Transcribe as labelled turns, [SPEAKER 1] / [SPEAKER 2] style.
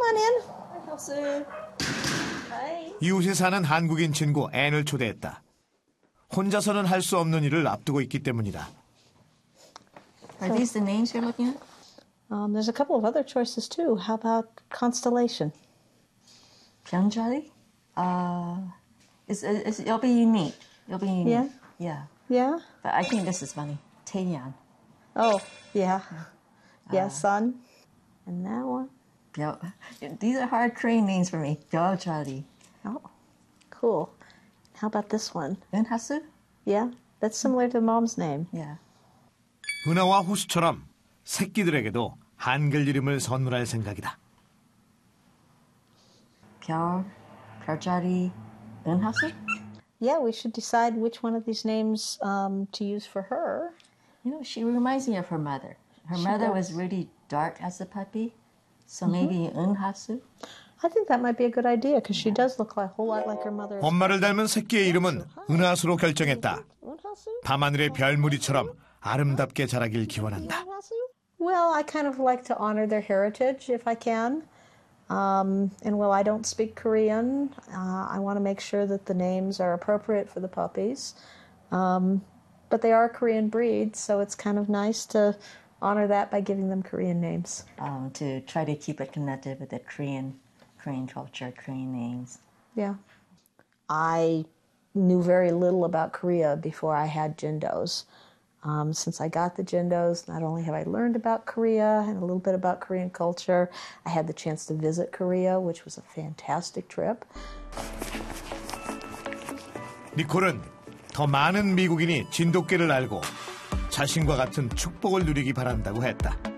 [SPEAKER 1] on in.
[SPEAKER 2] 이웃에 사는 한국인 친구 앤을 초대했다. 혼자서는 할 수 없는 일을 앞두고 있기 때문이다.
[SPEAKER 3] Are these the names you're looking at?
[SPEAKER 1] There's a couple of other choices too. How about Constellation?
[SPEAKER 3] Pyongjari? It'll be unique. It'll be unique.
[SPEAKER 1] Yeah?
[SPEAKER 3] Yeah.
[SPEAKER 1] Yeah?
[SPEAKER 3] But I think this is funny. Taeyeon.
[SPEAKER 1] Oh, yeah. Yeah, Sun. And that one.
[SPEAKER 3] These are hard Korean names for me. Pyongjari.
[SPEAKER 1] Oh, cool. How about this one?
[SPEAKER 3] Eunhasu?
[SPEAKER 1] Yeah? That's similar to Mom's name.
[SPEAKER 3] Yeah.
[SPEAKER 2] 은하와 호수처럼 새끼들에게도 한글 이름을 선물할 생각이다.
[SPEAKER 3] 별자리, 은하수?
[SPEAKER 1] Yeah, we should decide which one of these names to use for her.
[SPEAKER 3] You know, she reminds me of her mother. Her mother was really dark as a puppy, so maybe 은하수?
[SPEAKER 1] I think that might be a good idea because she does look a whole lot like her mother.
[SPEAKER 2] 엄마를 닮은 새끼의 이름은 은하수로 결정했다. 밤하늘의 별무리처럼 아름답게 자라길 기원한다.
[SPEAKER 1] Well, I kind of like to honor their heritage if I can. And while I don't speak Korean, I want to make sure that the names are appropriate for the puppies. But they are Korean breeds, so it's kind of nice to honor that by giving them Korean names.
[SPEAKER 3] To try to keep it connected with the Korean culture, Korean names.
[SPEAKER 1] Yeah. I knew very little about Korea before I had Jindos. Since I got the Jindos, not only have I learned about Korea and a little bit about Korean culture, I had the chance to visit Korea, which was a fantastic trip.
[SPEAKER 2] 니콜은 더 많은 미국인이 진돗개를 알고 자신과 같은 축복을 누리기 바란다고 했다.